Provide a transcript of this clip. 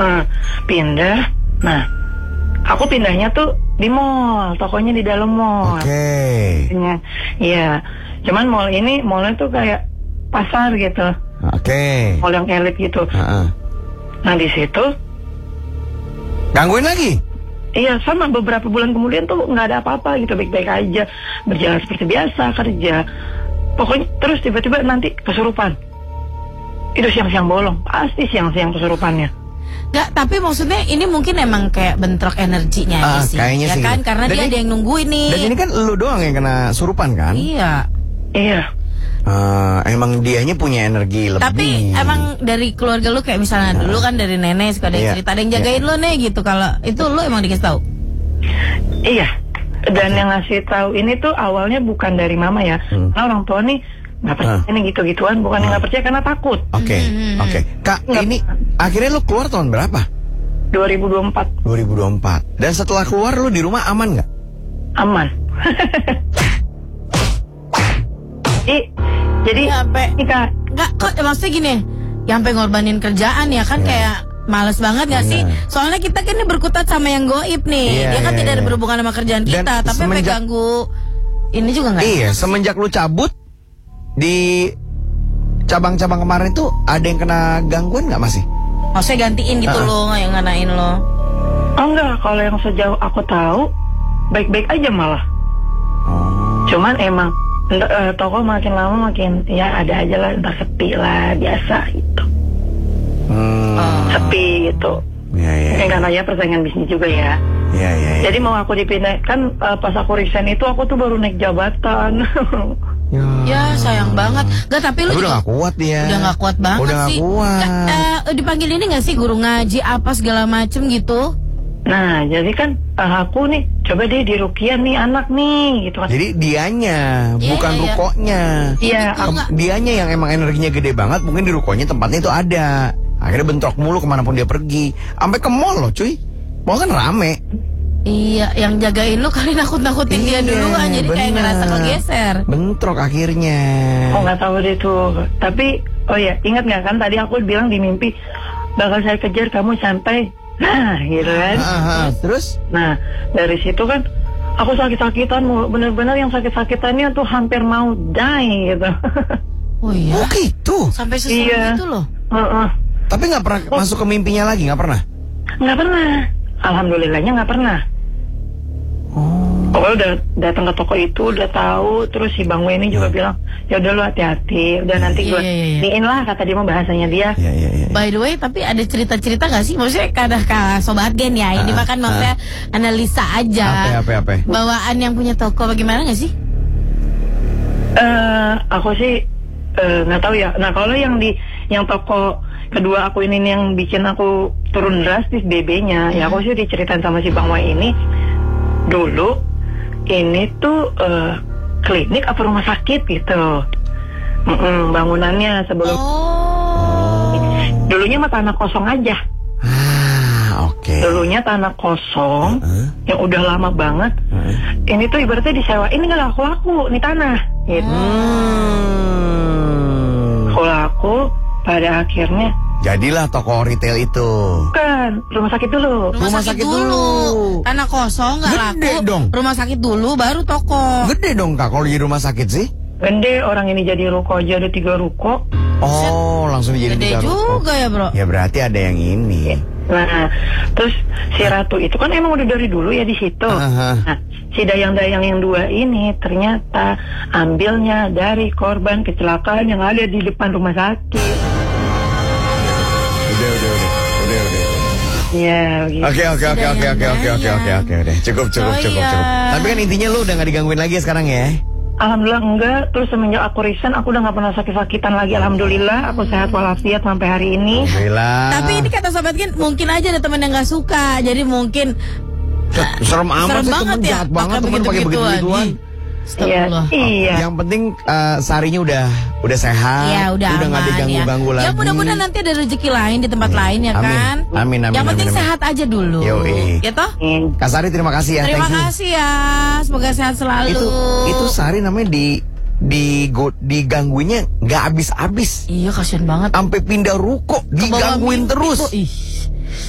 Pindah. Nah, aku pindahnya tuh di mall, tokonya di dalam mall. Oke. Iya. Cuman mallnya tuh kayak pasar gitu. Oke. Mall yang elit gitu. Nah di situ gangguin lagi? Iya, sama beberapa bulan kemudian tuh nggak ada apa-apa gitu, baik-baik aja, berjalan seperti biasa kerja. Pokoknya terus tiba-tiba nanti kesurupan. Itu siang-siang bolong, pasti siang-siang kesurupannya. Nggak, tapi maksudnya ini mungkin emang kayak bentrok energinya aja sih. Kayaknya ya sih kan, gitu. karena Dan dia ada yang nungguin nih. Dan ini kan lu doang yang kena surupan kan? Iya. Iya. Emang dianya punya energi lebih. Tapi emang dari keluarga lu kayak misalnya dulu kan dari nenek suka ada yang cerita, ada yang jagain lu nih gitu. Kalau itu lu emang dikasih tahu? Iya. Dan yang ngasih tahu ini tuh awalnya bukan dari mama ya. Karena orang tua nih nggak percaya ini gitu-gituan, bukan nggak percaya karena takut. Oke. Kak, ini akhirnya lu keluar tahun berapa? 2024. 2024. Dan setelah keluar lu di rumah aman nggak? Aman. Jadi sampai Kak, nggak kok maksudnya gini, yang sampai ngorbanin kerjaan ya kan kayak males banget nggak sih? Soalnya kita kan ini berkutat sama yang goib nih. Dia kan tidak ada berhubungan sama kerjaan kita, tapi sampai ganggu ini juga nggak? Iya, semenjak lu cabut di cabang-cabang kemarin itu ada yang kena gangguan nggak masih? Maksudnya gantiin gitu loh, yang nganain lo? Oh enggak, kalau yang sejauh aku tahu baik-baik aja malah. Cuman emang toko makin lama makin ya ada aja lah, entah sepi lah, biasa gitu. Sepi gitu. Karena ya persaingan bisnis juga ya. Jadi mau aku dipindah kan pas aku resign itu aku tuh baru naik jabatan. Ya sayang banget. Gak, tapi lu udah gak kuat dia. Udah gak kuat banget udah sih. Udah gak kuat. Dipanggil ini gak sih guru ngaji apa segala macem gitu? Nah, jadi kan aku nih coba deh di rukiah nih anak nih gitu kan. Jadi dianya, bukan rukonya. Iya, dianya yang emang energinya gede banget, mungkin di rukonya tempatnya itu ada. Akhirnya bentrok mulu kemanapun dia pergi. Sampai ke mall loh cuy. Mall kan rame. Iya, yang jagain lu kali nakut-nakutin dia duluan, jadi kayak ngerasa kegeser. Bentrok akhirnya. Oh nggak tahu deh tuh. Tapi oh ya, ingat nggak kan tadi aku bilang di mimpi bakal saya kejar kamu sampai gitu kan. Terus? Nah dari situ kan aku sakit-sakitan, bener-bener yang sakit-sakitannya tuh hampir mau die gitu. Oh iya. Oh gitu. Sampai sesuatu gitu loh. Tapi nggak pernah masuk ke mimpinya lagi, nggak pernah? Nggak pernah. Alhamdulillahnya nggak pernah. Pokoknya udah datang ke toko itu, udah tahu. Terus si Bang Weni juga bilang, ya udah lu hati-hati. Udah nanti gue diin lah, kata dia mah bahasanya dia. By the way, tapi ada cerita-cerita nggak sih? Maksudnya kadang Sobat Gen ya, ini makan maksudnya analisa aja. Apa? Bawaan yang punya toko bagaimana nggak sih? Aku sih nggak tahu ya. Nah kalau yang toko kedua aku ini yang bikin aku turun drastis BB-nya, ya aku sih diceritain sama si Bang Wai ini. Dulu ini tuh klinik apa rumah sakit gitu. Bangunannya sebelum dulunya mah tanah kosong aja. Dulunya tanah kosong yang udah lama banget. Ini tuh ibaratnya disewain nggak laku-laku nih tanah gitu. Laku pada akhirnya jadilah toko retail itu. Bukan, rumah sakit dulu. Rumah sakit dulu. Tanah kosong nggak laku. Gede dong. Rumah sakit dulu baru toko. Gede dong Kak kalau di rumah sakit sih. Gede, orang ini jadi ruko aja ada 3 ruko. Oh, langsung jadi 3 ruko. Gede juga ya bro. Ya berarti ada yang ini. Nah, terus si Ratu itu kan emang udah dari dulu ya di situ. Nah, si dayang-dayang yang 2 ini ternyata ambilnya dari korban kecelakaan yang ada di depan rumah sakit. Udah. Ya, gitu. Oke. Udah. Cukup. Tapi kan intinya lu udah gak digangguin lagi ya sekarang ya? Alhamdulillah enggak. Terus semenjak aku resign aku udah gak pernah sakit-sakitan lagi. Alhamdulillah aku sehat walafiat sampai hari ini. Alhamdulillah. Tapi ini kata Sobat Gen, mungkin aja ada teman yang gak suka. Jadi mungkin serem amat sih, temen jahat banget temen pakai begitu-begituan. Iya. Yang penting Sarinya udah sehat. Iya, udah nggak aman, diganggu-ganggu lagi. Ya mudah-mudahan nanti ada rezeki lain di tempat lain ya kan. Amin. Yang penting sehat aja dulu. Ya toh? Kak Sari terima kasih ya. Terima kasih ya. Semoga sehat selalu. Itu Sari namanya digangguinnya nggak habis-habis. Iya kasian banget. Sampai pindah ruko digangguin terus.